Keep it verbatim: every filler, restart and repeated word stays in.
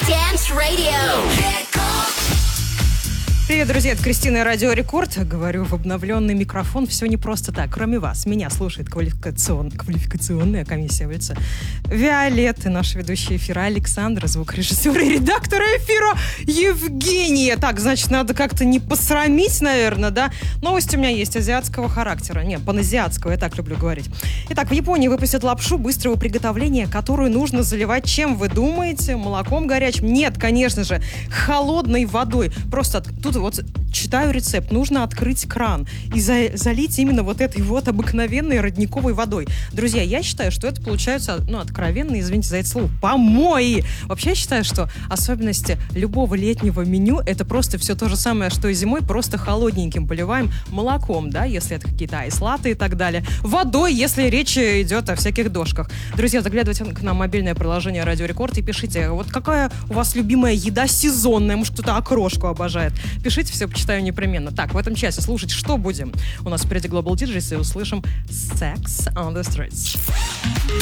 Dance Radio. Привет, друзья, это Кристина и Радио Рекорд. Говорю в обновленный микрофон. Все не просто так. Кроме вас, меня слушает квалификацион... квалификационная комиссия в лице Виолетты, наша ведущая эфира Александра, звукорежиссер и редактор эфира Евгения. Так, значит, надо как-то не посрамить, наверное, да? Новость у меня есть азиатского характера. Не, паназиатского, я так люблю говорить. Итак, в Японии выпустят лапшу быстрого приготовления, которую нужно заливать, чем вы думаете? Молоком горячим? Нет, конечно же, холодной водой. Просто тут вот читаю рецепт. Нужно открыть кран и за, залить именно вот этой вот обыкновенной родниковой водой. Друзья, я считаю, что это получаются, ну, откровенные, извините за это слово, помои. Вообще, я считаю, что особенности любого летнего меню — это просто все то же самое, что и зимой, просто холодненьким поливаем молоком, да, если это какие-то айс-латте и так далее. Водой, если речь идет о всяких дошках. Друзья, заглядывайте к нам в мобильное приложение Радио Рекорд и пишите, вот какая у вас любимая еда сезонная, может, кто-то окрошку обожает. Пишите, все почитаю непременно. Так, в этом часе слушать что будем? У нас впереди Global ди джей, и услышим Sex on the Streets.